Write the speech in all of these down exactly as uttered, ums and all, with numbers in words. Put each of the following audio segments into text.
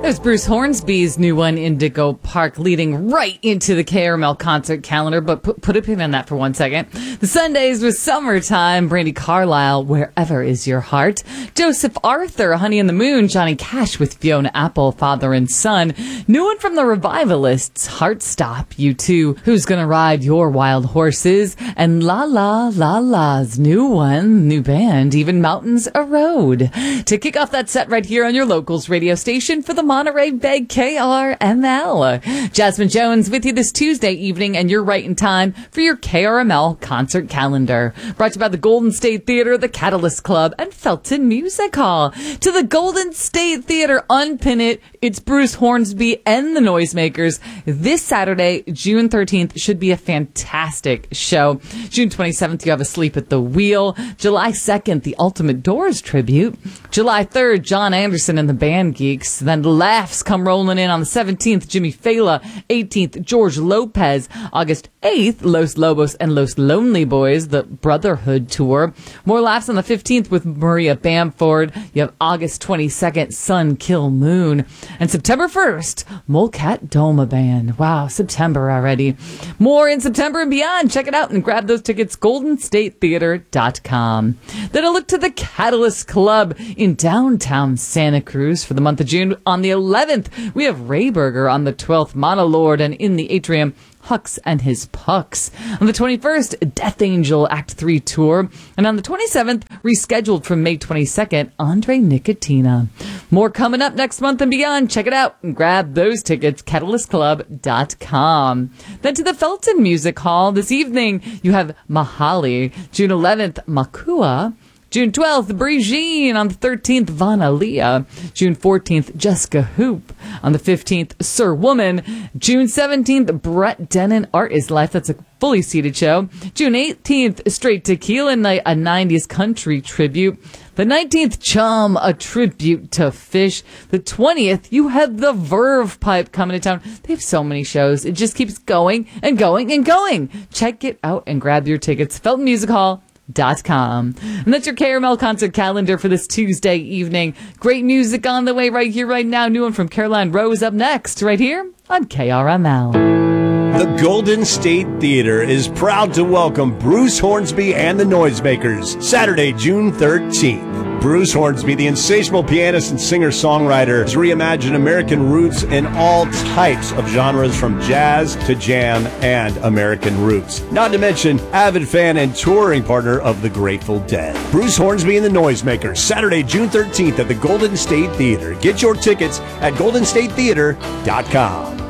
There's Bruce Hornsby's new one, Indigo Park, leading right into the K R M L concert calendar, but put, put a pin on that for one second. The Sundays with Summertime, Brandi Carlile, Wherever Is Your Heart, Joseph Arthur, Honey in the Moon, Johnny Cash with Fiona Apple, Father and Son, new one from the Revivalists, Heartstop, U two, Who's Gonna Ride Your Wild Horses, and La La La La's new one, new band, Even Mountains A Road. To kick off that set right here on your locals radio station for the Monterey Bay K R M L. Jasmine Jones with you this Tuesday evening, and you're right in time for your K R M L concert calendar. Brought to you by the Golden State Theater, the Catalyst Club, and Felton Music Hall. To the Golden State Theater, unpin it. It's Bruce Hornsby and the Noisemakers. This Saturday, June thirteenth, should be a fantastic show. June twenty-seventh, you have Asleep at the Wheel. July second, the Ultimate Doors tribute. July third, John Anderson and the Band Geeks. Then Laughs come rolling in on the seventeenth, Jimmy Fallon. eighteenth, George Lopez. August eighth, Los Lobos and Los Lonely Boys, the Brotherhood Tour. More Laughs on the fifteenth with Maria Bamford. You have August twenty-second, Sun Kill Moon. And September first, Molecat Doma Band. Wow, September already. More in September and beyond. Check it out and grab those tickets, golden state theater dot com. Then a look to the Catalyst Club in downtown Santa Cruz for the month of June. On the eleventh, we have Rayburger. On the twelfth, Monolord, and in the atrium, Hux and His Pucks. On the twenty-first, Death Angel Act three Tour. And on the twenty-seventh, rescheduled from May twenty-second, Andre Nicotina. More coming up next month and beyond. Check it out and grab those tickets, catalyst club dot com. Then to the Felton Music Hall. This evening, you have Mahali. June eleventh, Makua. June twelfth, Brigitte. On the thirteenth, Vanalia. June fourteenth, Jessica Hoop. On the fifteenth, Sir Woman. June seventeenth, Brett Dennen, Art is Life. That's a fully seated show. June eighteenth, Straight Tequila Night, a nineties country tribute. The nineteenth, Chum, a tribute to Fish. The twentieth, you have the Verve Pipe coming to town. They have so many shows. It just keeps going and going and going. Check it out and grab your tickets. Felton Music Hall. Dot com. And that's your K R M L concert calendar for this Tuesday evening. Great music on the way right here, right now. New one from Caroline Rose up next, right here on K R M L. The Golden State Theater is proud to welcome Bruce Hornsby and the Noisemakers, Saturday, June thirteenth. Bruce Hornsby, the insatiable pianist and singer-songwriter, has reimagined American roots in all types of genres, from jazz to jam and American roots. Not to mention, avid fan and touring partner of the Grateful Dead. Bruce Hornsby and the Noisemakers, Saturday, June thirteenth at the Golden State Theater. Get your tickets at golden state theater dot com.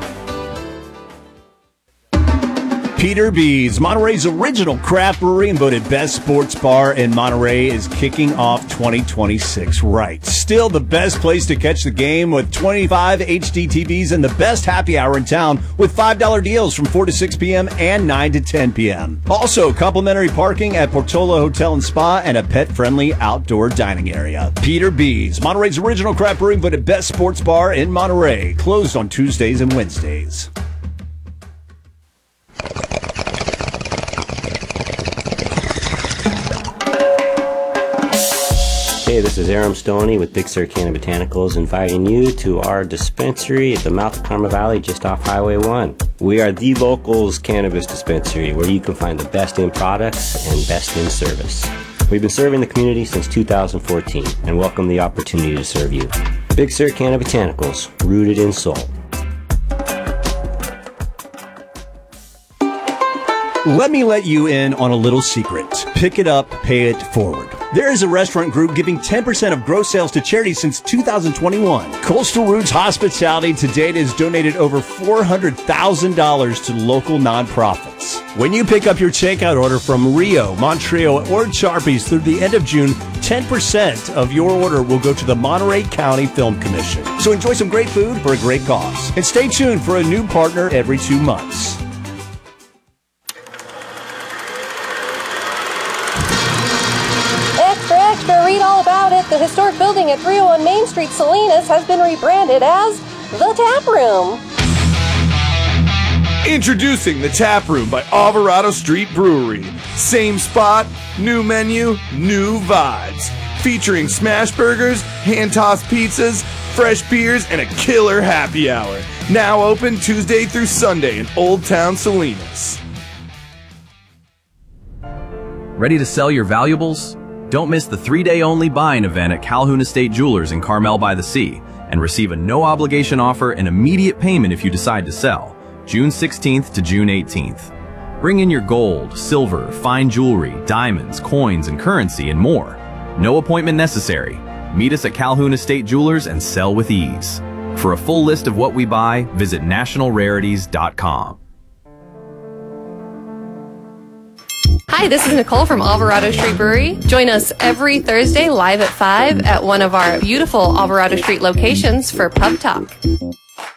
Peter B's, Monterey's original craft brewery and voted best sports bar in Monterey, is kicking off twenty twenty-six right. Still the best place to catch the game with twenty-five H D T Vs and the best happy hour in town with five dollar deals from four to six p.m. and nine to ten p.m. Also, complimentary parking at Portola Hotel and Spa and a pet-friendly outdoor dining area. Peter B's, Monterey's original craft brewery and voted best sports bar in Monterey. Closed on Tuesdays and Wednesdays. Hey, this is Aram Stoney with Big Sur Canna Botanicals, inviting you to our dispensary at the mouth of Karma Valley, just off Highway one. We are the locals cannabis dispensary, where you can find the best in products and best in service. We've been serving the community since two thousand fourteen and welcome the opportunity to serve you. Big Sur Canna Botanicals, rooted in soul. Let me let you in on a little secret. Pick it up, pay it forward. There is a restaurant group giving ten percent of gross sales to charity since two thousand twenty-one. Coastal Roots Hospitality to date has donated over four hundred thousand dollars to local nonprofits. When you pick up your takeout order from Rio, Montreal, or Charpies through the end of June, ten percent of your order will go to the Monterey County Film Commission. So enjoy some great food for a great cause. And stay tuned for a new partner every two months. Read all about it. The historic building at three oh one Main Street, Salinas, has been rebranded as The Tap Room. Introducing The Tap Room by Alvarado Street Brewery. Same spot, new menu, new vibes. Featuring smash burgers, hand-tossed pizzas, fresh beers, and a killer happy hour. Now open Tuesday through Sunday in Old Town Salinas. Ready to sell your valuables? Don't miss the three-day-only buying event at Calhoun Estate Jewelers in Carmel by the Sea and receive a no-obligation offer and immediate payment if you decide to sell, June sixteenth to June eighteenth. Bring in your gold, silver, fine jewelry, diamonds, coins, and currency, and more. No appointment necessary. Meet us at Calhoun Estate Jewelers and sell with ease. For a full list of what we buy, visit national rarities dot com. Hi, this is Nicole from Alvarado Street Brewery. Join us every Thursday live at five at one of our beautiful Alvarado Street locations for Pub Talk.